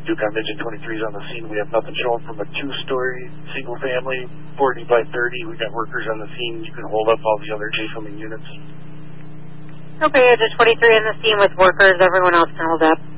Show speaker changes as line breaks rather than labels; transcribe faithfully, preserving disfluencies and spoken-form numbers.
Yukon Midget twenty-three is on the scene. We have nothing showing from a two-story single family, forty by thirty. We got workers on the scene. You can hold up all the other incoming units.
Okay, Edge twenty-three on the scene with workers. Everyone else can hold up.